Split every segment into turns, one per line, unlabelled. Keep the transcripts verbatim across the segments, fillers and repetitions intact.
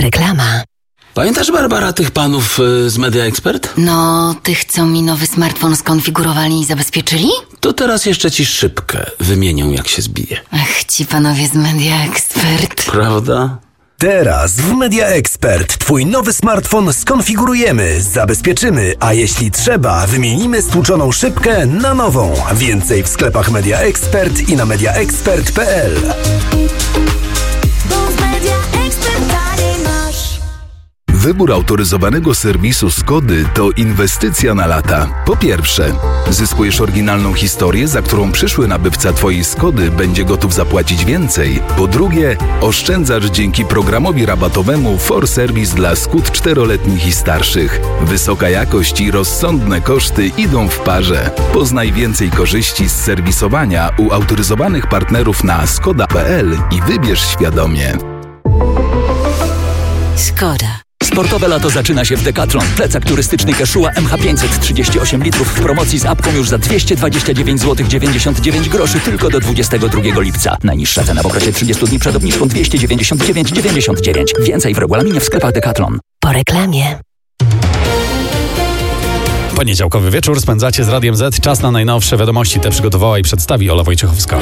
Reklama.
Pamiętasz, Barbara, tych panów y, z Media Expert?
No, tych, co mi nowy smartfon skonfigurowali i zabezpieczyli?
To teraz jeszcze ci szybkę wymienią, jak się zbije.
Ach, ci panowie z Media Expert.
Prawda?
Teraz w Media Expert Twój nowy smartfon skonfigurujemy, zabezpieczymy, a jeśli trzeba, wymienimy stłuczoną szybkę na nową. Więcej w sklepach Media Expert i na media expert kropka p l.
Wybór autoryzowanego serwisu Skody to inwestycja na lata. Po pierwsze, zyskujesz oryginalną historię, za którą przyszły nabywca Twojej Skody będzie gotów zapłacić więcej. Po drugie, oszczędzasz dzięki programowi rabatowemu For Service dla Skód czteroletnich i starszych. Wysoka jakość i rozsądne koszty idą w parze. Poznaj więcej korzyści z serwisowania u autoryzowanych partnerów na skoda kropka p l i wybierz świadomie.
Szkoda.
Sportowe lato zaczyna się w Decathlon. Plecak turystyczny Quechua M H pięćset trzydzieści osiem litrów w promocji z apką już za dwieście dwadzieścia dziewięć złotych dziewięćdziesiąt dziewięć groszy tylko do dwudziestego drugiego lipca. Najniższa cena w okresie trzydziestu dni przed obniżką dwieście dziewięćdziesiąt dziewięć dziewięćdziesiąt dziewięć. Więcej w regulaminie w sklepach Decathlon.
Po reklamie.
Poniedziałkowy wieczór spędzacie z Radiem Z. Czas na najnowsze wiadomości. Te przygotowała i przedstawi Ola Wojciechowska.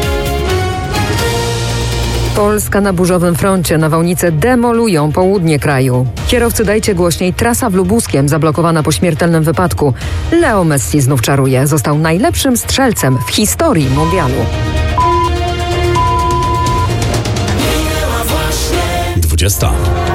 Polska na burzowym froncie. Nawałnice demolują południe kraju. Kierowcy, dajcie głośniej. Trasa w Lubuskiem zablokowana po śmiertelnym wypadku. Leo Messi znów czaruje. Został najlepszym strzelcem w historii mundialu.
dwudziesta.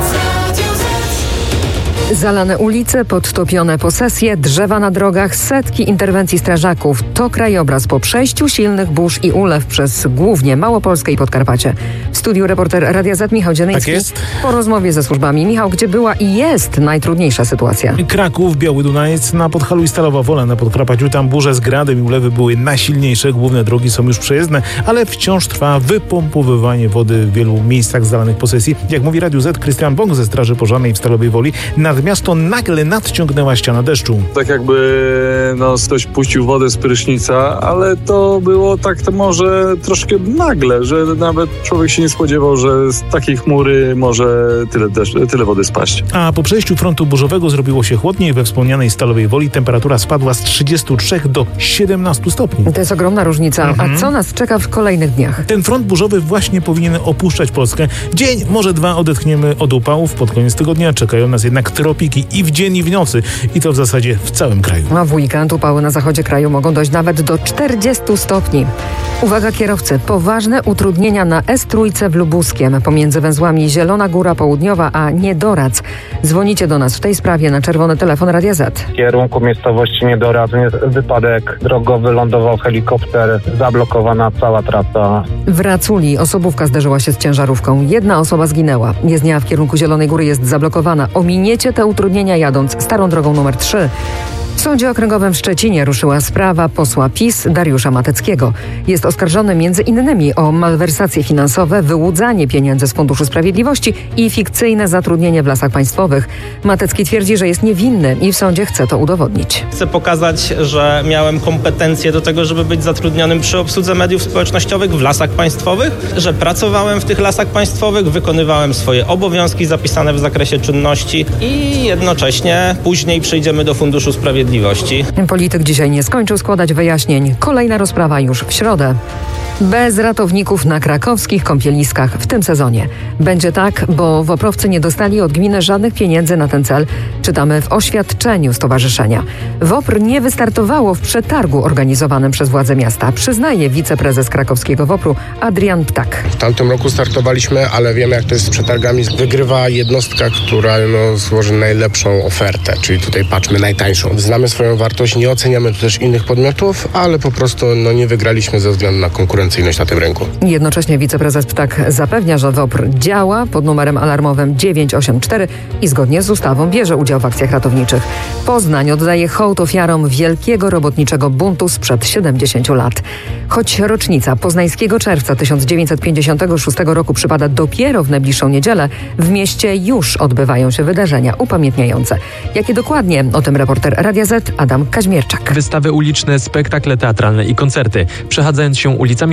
Zalane ulice, podtopione posesje, drzewa na drogach, setki interwencji strażaków. To krajobraz po przejściu silnych burz i ulew przez głównie Małopolskę i Podkarpacie. W studiu reporter Radia Z Michał Dzienyński.
Tak jest.
Po rozmowie ze służbami. Michał, gdzie była i jest najtrudniejsza sytuacja?
Kraków, Biały Dunajec, na Podhalu i Stalowa Wola na Podkarpaciu. Tam burze z gradem i ulewy były najsilniejsze. Główne drogi są już przejezdne, ale wciąż trwa wypompowywanie wody w wielu miejscach zalanych posesji. Jak mówi Radiu Z Krystian Bąk ze Straży Pożarnej w Stalowej Woli, nad miasto nagle nadciągnęła ściana deszczu.
Tak jakby no, ktoś puścił wodę z prysznica, ale to było tak to może troszkę nagle, że nawet człowiek się nie spodziewał, że z takiej chmury może tyle, deszcz, tyle wody spaść.
A po przejściu frontu burzowego zrobiło się chłodniej. We wspomnianej Stalowej Woli temperatura spadła z trzydziestu trzech do siedemnastu stopni.
To jest ogromna różnica. Mhm. A co nas czeka w kolejnych dniach?
Ten front burzowy właśnie powinien opuszczać Polskę. Dzień, może dwa odetchniemy od upałów. Pod koniec tygodnia czekają nas jednak tropiki i w dzień i w nocy. I to w zasadzie w całym kraju.
A w weekend upały na zachodzie kraju mogą dojść nawet do czterdziestu stopni. Uwaga kierowcy, poważne utrudnienia na S trzy w Lubuskiem pomiędzy węzłami Zielona Góra Południowa a Niedoradz. Dzwonicie do nas w tej sprawie na czerwony telefon Radia Z.
W kierunku miejscowości Niedoradz wypadek drogowy, lądował helikopter, zablokowana cała trasa.
W Raculi osobówka zderzyła się z ciężarówką. Jedna osoba zginęła. Jezdnia w kierunku Zielonej Góry jest zablokowana. Ominiecie te utrudnienia jadąc starą drogą numer trzy. W Sądzie Okręgowym w Szczecinie ruszyła sprawa posła PiS Dariusza Mateckiego. Jest oskarżony między innymi o malwersacje finansowe, wyłudzanie pieniędzy z Funduszu Sprawiedliwości i fikcyjne zatrudnienie w Lasach Państwowych. Matecki twierdzi, że jest niewinny i w sądzie chce to udowodnić.
Chcę pokazać, że miałem kompetencje do tego, żeby być zatrudnionym przy obsłudze mediów społecznościowych w Lasach Państwowych, że pracowałem w tych Lasach Państwowych, wykonywałem swoje obowiązki zapisane w zakresie czynności i jednocześnie później przejdziemy do Funduszu Sprawiedliwości.
Polityk dzisiaj nie skończył składać wyjaśnień. Kolejna rozprawa już w środę. Bez ratowników na krakowskich kąpieliskach w tym sezonie. Będzie tak, bo woprowcy nie dostali od gminy żadnych pieniędzy na ten cel. Czytamy w oświadczeniu stowarzyszenia. WOPR nie wystartowało w przetargu organizowanym przez władze miasta. Przyznaje wiceprezes krakowskiego WOPR-u Adrian Ptak.
W tamtym roku startowaliśmy, ale wiemy, jak to jest z przetargami. Wygrywa jednostka, która no, złoży najlepszą ofertę, czyli tutaj patrzmy najtańszą. Znamy swoją wartość, nie oceniamy tu też innych podmiotów, ale po prostu no, nie wygraliśmy ze względu na konkurencję na tym rynku.
Jednocześnie wiceprezes Ptak zapewnia, że WOPR działa pod numerem alarmowym dziewięć osiem cztery i zgodnie z ustawą bierze udział w akcjach ratowniczych. Poznań oddaje hołd ofiarom wielkiego robotniczego buntu sprzed siedemdziesięciu lat. Choć rocznica poznańskiego czerwca tysiąc dziewięćset pięćdziesiątego szóstego roku przypada dopiero w najbliższą niedzielę, w mieście już odbywają się wydarzenia upamiętniające. Jakie dokładnie? O tym reporter Radia Z Adam Kaźmierczak.
Wystawy uliczne, spektakle teatralne i koncerty. Przechadzając się ulicami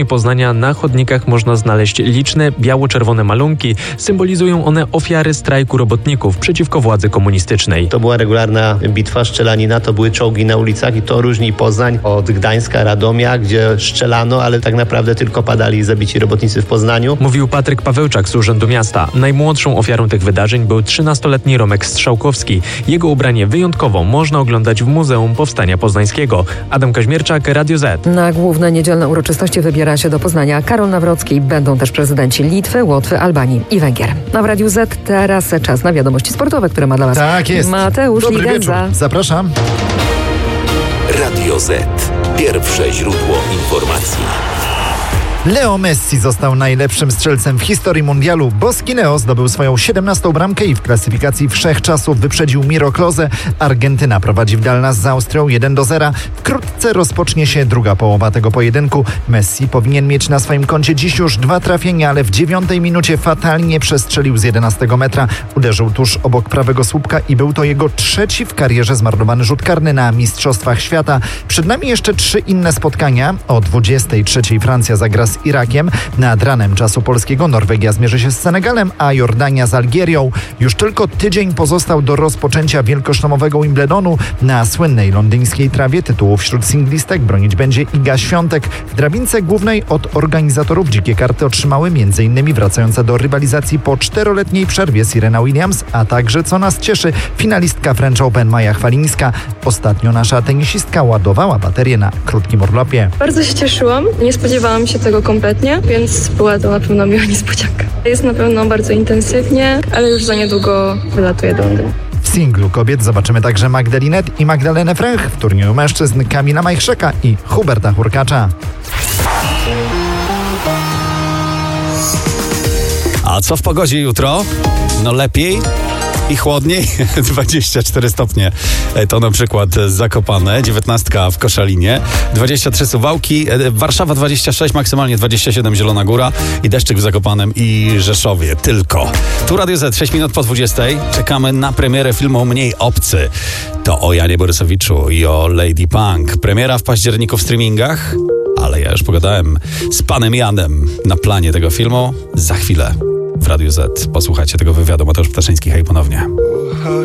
centrami Poznania na chodnikach można znaleźć liczne biało-czerwone malunki. Symbolizują one ofiary strajku robotników przeciwko władzy komunistycznej.
To była regularna bitwa, strzelanina, to były czołgi na ulicach i to różni Poznań od Gdańska, Radomia, gdzie strzelano, ale tak naprawdę tylko padali zabici robotnicy w Poznaniu.
Mówił Patryk Pawełczak z Urzędu Miasta. Najmłodszą ofiarą tych wydarzeń był trzynastoletni Romek Strzałkowski. Jego ubranie wyjątkowo można oglądać w Muzeum Powstania Poznańskiego. Adam Kaźmierczak, Radio Z.
Na główne niedzielne uroczystości wybiera się do Poznania Karol Nawrocki. Będą też prezydenci Litwy, Łotwy, Albanii i Węgier. A w Radiu Z teraz czas na wiadomości sportowe, które ma dla Was
tak jest.
Mateusz
Dobry
Ligenza.
wieczór. Zapraszam.
Radio Z. Pierwsze źródło informacji.
Leo Messi został najlepszym strzelcem w historii mundialu. Boski Leo zdobył swoją siedemnastą bramkę i w klasyfikacji wszechczasów wyprzedził Miro Klose. Argentyna prowadzi w Dallas z Austrią jeden do zera. Wkrótce rozpocznie się druga połowa tego pojedynku. Messi powinien mieć na swoim koncie dziś już dwa trafienia, ale w dziewiątej minucie fatalnie przestrzelił z jedenastego metra. Uderzył tuż obok prawego słupka i był to jego trzeci w karierze zmarnowany rzut karny na Mistrzostwach Świata. Przed nami jeszcze trzy inne spotkania. O dwudziestej trzeciej Francja zagra z Irakiem. Nad ranem czasu polskiego Norwegia zmierzy się z Senegalem, a Jordania z Algierią. Już tylko tydzień pozostał do rozpoczęcia wielkoszlemowego Wimbledonu. Na słynnej londyńskiej trawie tytułu wśród singlistek bronić będzie Iga Świątek. W drabince głównej od organizatorów dzikie karty otrzymały m.in. wracająca do rywalizacji po czteroletniej przerwie Serena Williams, a także, co nas cieszy, finalistka French Open Maja Chwalińska. Ostatnio nasza tenisistka ładowała baterię na krótkim urlopie.
Bardzo się cieszyłam. Nie spodziewałam się tego kompletnie, więc była to na pewno miła niespodzianka. Jest na pewno bardzo intensywnie, ale już za niedługo wylatuję do Londynu.
W singlu kobiet zobaczymy także Magdalinę i Magdalenę Fręch, w turnieju mężczyzn Kamila Majchrzaka i Huberta Hurkacza.
A co w pogodzie jutro? No lepiej i chłodniej, dwadzieścia cztery stopnie to na przykład Zakopane, dziewiętnastka w Koszalinie, dwadzieścia trzy Suwałki, Warszawa dwadzieścia sześć, maksymalnie dwadzieścia siedem Zielona Góra i deszczyk w Zakopanem i Rzeszowie tylko. Tu Radio Z, sześć minut po dwudziestej, czekamy na premierę filmu Mniej obcy. To o Janie Borysowiczu i o Lady Punk. Premiera w październiku w streamingach, ale ja już pogadałem z panem Janem na planie tego filmu. Za chwilę w Radiu Z posłuchajcie tego wywiadu. Mateusz Ptaszyński, hej ponownie.